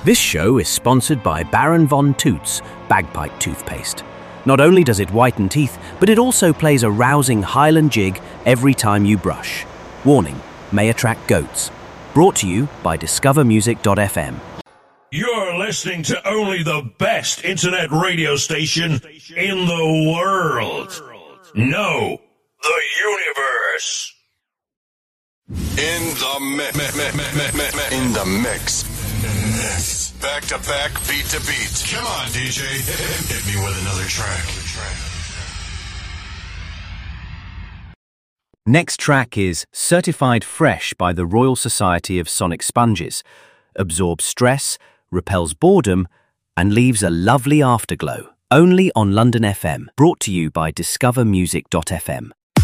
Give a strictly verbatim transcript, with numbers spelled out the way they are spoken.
This show is sponsored by Baron Von Toots Bagpipe Toothpaste. Not only does it whiten teeth, but it also plays a rousing Highland jig every time you brush. Warning, may attract goats. Brought to you by discover music dot f m. You're listening to only the best internet radio station in the world. No, the universe. In the mix. In the mix. Back to back, beat to beat. Come on, D J. Hit me with another track. Next track is Certified Fresh by the Royal Society of Sonic Sponges. Absorbs stress, repels boredom, and leaves a lovely afterglow. Only on London F M. Brought to you by discover music dot f m.